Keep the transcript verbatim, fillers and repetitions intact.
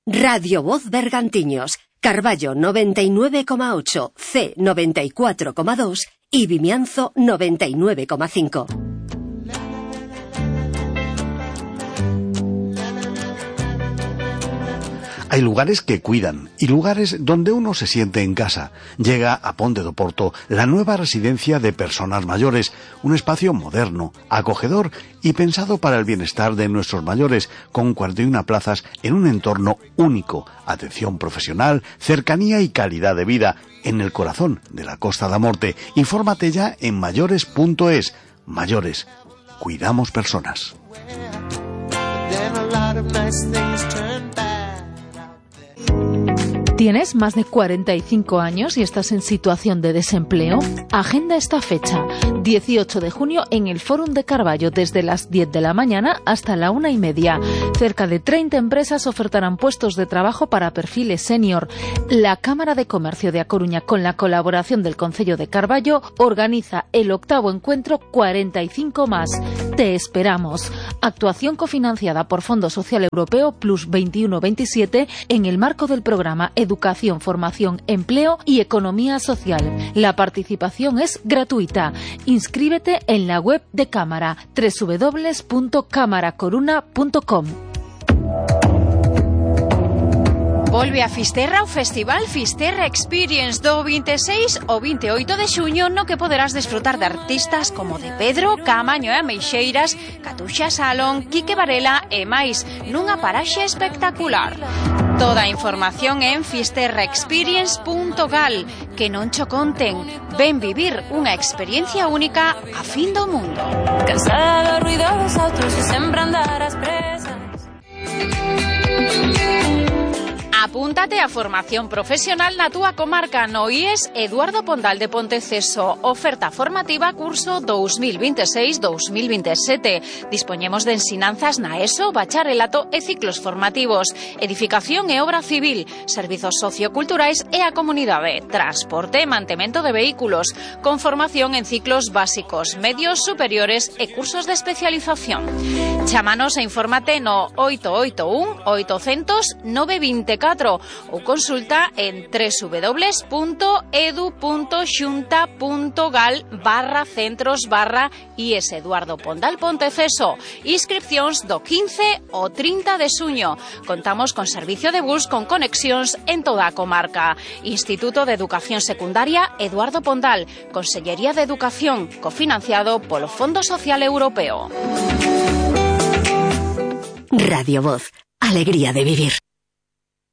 Radio Voz Bergantiños, Carballo noventa y nueve coma ocho, C noventa y cuatro coma dos y Vimianzo noventa y nueve coma cinco. Hay lugares que cuidan y lugares donde uno se siente en casa. Llega a Ponte do Porto la nueva residencia de personas mayores, un espacio moderno, acogedor y pensado para el bienestar de nuestros mayores, con cuarenta y una plazas en un entorno único, atención profesional, cercanía y calidad de vida, en el corazón de la Costa da Morte. Infórmate ya en mayores punto es. Mayores, cuidamos personas. ¿Tienes más de cuarenta y cinco años y estás en situación de desempleo? Agenda esta fecha, dieciocho de junio, en el Fórum de Carballo, desde las diez de la mañana hasta la una y media. Cerca de treinta empresas ofertarán puestos de trabajo para perfiles senior. La Cámara de Comercio de A Coruña, con la colaboración del Concello de Carballo, organiza el octavo encuentro cuarenta y cinco más. Te esperamos. Actuación cofinanciada por Fondo Social Europeo Plus veintiuno veintisiete en el marco del programa Educación, Formación, Empleo y Economía Social. La participación es gratuita. Inscríbete en la web de Cámara, doble u doble u doble u punto cámara coruna punto com. Volve a Fisterra o Festival Fisterra Experience do vinte e seis ao vinte e oito de xuño, no que poderás desfrutar de artistas como De Pedro, Caamaño e Ameixeiras, Catuxa Salón, Quique Varela e máis, nunha paraxe espectacular. Toda a información en fisterra experience punto gal. Que non cho conten. Ven vivir unha experiencia única a fin do mundo. Cansada do ruido dos autos e sempre andar ás presas. Apúntate a formación profesional na túa comarca no I E S Eduardo Pondal de Ponteceso. Oferta formativa curso dos mil vinte e seis dos mil vinte e sete. Dispoñemos de ensinanzas na ESO, bacharelato e ciclos formativos, edificación e obra civil, servizos socioculturais e a comunidade, transporte e mantemento de vehículos, con formación en ciclos básicos, medios, superiores e cursos de especialización. Chámanos e infórmate no oito oito un oitocentos nove veinticuatro ou consulta en doble u doble u doble u punto edu punto xunta punto gal barra centros barra I E S Eduardo Pondal Ponteceso. Inscripcións do quince ao trinta de xuño. Contamos con servicio de bus con conexións en toda a comarca. Instituto de Educación Secundaria Eduardo Pondal, Consellería de Educación, cofinanciado polo Fondo Social Europeo. Radio Voz, alegría de vivir.